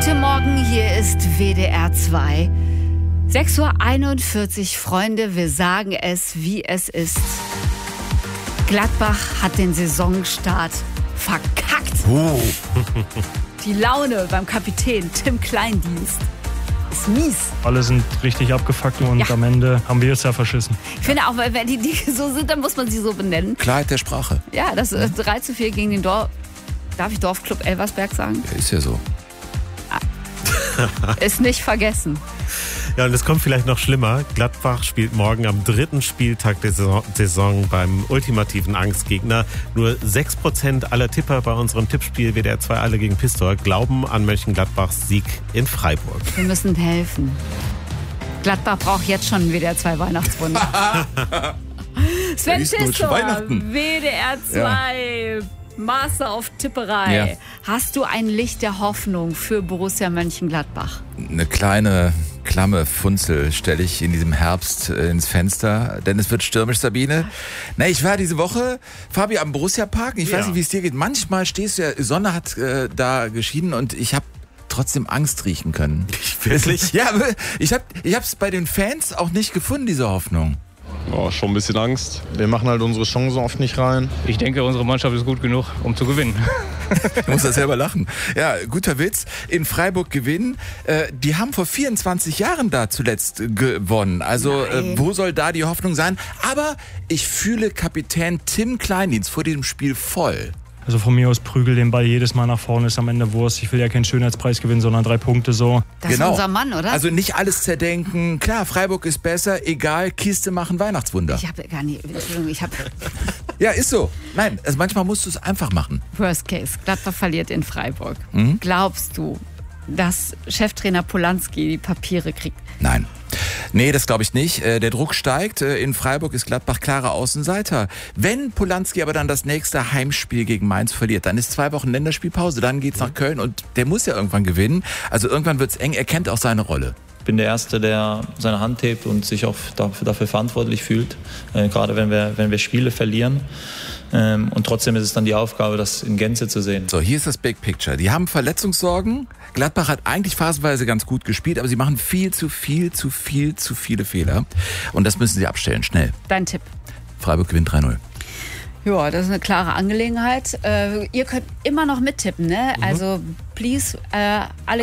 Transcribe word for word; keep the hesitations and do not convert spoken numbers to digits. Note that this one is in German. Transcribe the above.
Guten Morgen, hier ist W D R zwei. sechs Uhr einundvierzig, Freunde, wir sagen es, wie es ist. Gladbach hat den Saisonstart verkackt. Oh. Die Laune beim Kapitän Tim Kleindienst ist mies. Alle sind richtig abgefuckt und ja. Am Ende haben wir es ja verschissen. Ich finde auch, wenn die, die so sind, dann muss man sie so benennen. Klarheit der Sprache. Ja, das ist drei zu vier gegen den Dorf... Darf ich Dorfclub Elversberg sagen? Ja, ist ja so. Ist nicht vergessen. Ja, und es kommt vielleicht noch schlimmer. Gladbach spielt morgen am dritten Spieltag der Saison beim ultimativen Angstgegner. Nur sechs Prozent aller Tipper bei unserem Tippspiel W D R zwei Alle gegen Pistol glauben an Mönchengladbachs Sieg in Freiburg. Wir müssen helfen. Gladbach braucht jetzt schon ein W D R zwei Weihnachtswunder. Sven Pistol, W D R zwei. Ja. Master auf Tipperei. Ja. Hast du ein Licht der Hoffnung für Borussia Mönchengladbach? Eine kleine, klamme Funzel stelle ich in diesem Herbst ins Fenster, denn es wird stürmisch, Sabine. Na, ich war diese Woche, Fabi, am Borussia-Park. Ich ja. weiß nicht, wie es dir geht. Manchmal stehst du ja, Sonne hat äh, da geschienen und ich habe trotzdem Angst riechen können. Wirklich? Ja, ich habe ich hab's bei den Fans auch nicht gefunden, diese Hoffnung. Oh, schon ein bisschen Angst. Wir machen halt unsere Chancen oft nicht rein. Ich denke, unsere Mannschaft ist gut genug, um zu gewinnen. Du musst das selber lachen. Ja, guter Witz. In Freiburg gewinnen. Äh, die haben vor vierundzwanzig Jahren da zuletzt gewonnen. Also äh, wo soll da die Hoffnung sein? Aber ich fühle Kapitän Tim Kleindienst vor diesem Spiel voll. Also von mir aus prügel den Ball jedes Mal nach vorne, ist am Ende Wurst. Ich will ja keinen Schönheitspreis gewinnen, sondern drei Punkte so. Das genau. ist unser Mann, oder? Also nicht alles zerdenken. Klar, Freiburg ist besser, egal, Kiste machen Weihnachtswunder. Ich habe gar nicht, Entschuldigung, ich habe... Ja, ist so. Nein, also manchmal musst du es einfach machen. Worst case, Gladbach verliert in Freiburg. Mhm. Glaubst du, dass Cheftrainer Polanski die Papiere kriegt? Nein. Nee, das glaube ich nicht. Der Druck steigt. In Freiburg ist Gladbach klarer Außenseiter. Wenn Polanski aber dann das nächste Heimspiel gegen Mainz verliert, dann ist zwei Wochen Länderspielpause, dann geht's nach Köln und der muss ja irgendwann gewinnen. Also irgendwann wird's eng, er kennt auch seine Rolle. Ich bin der Erste, der seine Hand hebt und sich auch dafür, dafür verantwortlich fühlt, äh, gerade wenn wir, wenn wir Spiele verlieren. Ähm, und trotzdem ist es dann die Aufgabe, das in Gänze zu sehen. So, hier ist das Big Picture. Die haben Verletzungssorgen. Gladbach hat eigentlich phasenweise ganz gut gespielt, aber sie machen viel zu viel, zu viel, zu viele Fehler. Und das müssen sie abstellen, schnell. Dein Tipp? Freiburg gewinnt drei null. Ja, das ist eine klare Angelegenheit. Äh, ihr könnt immer noch mittippen, ne? Also, please, äh, alle